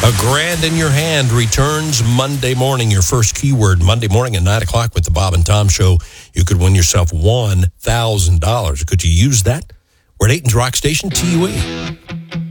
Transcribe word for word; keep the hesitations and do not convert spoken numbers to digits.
A grand in your hand returns Monday morning. Your first keyword Monday morning at nine o'clock with the Bob and Tom Show. You could win yourself one thousand dollars. Could you use that? We're at Aiton's Rock Station, T U A.